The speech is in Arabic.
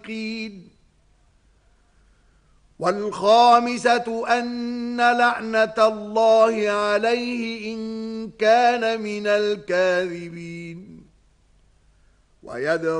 والخامسة أن لعنة الله عليه إن كان من الكاذبين.